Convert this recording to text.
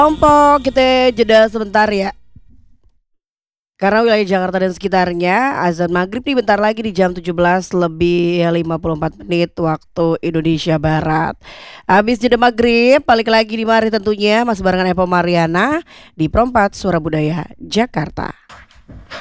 Kelompok kita jeda sebentar ya. Karena wilayah Jakarta dan sekitarnya azan maghrib nih bentar lagi di jam 17 lebih 54 menit waktu Indonesia Barat. Habis jeda maghrib balik lagi di mari tentunya masih barengan Epo Mariana di Perempat Suara Budaya Jakarta.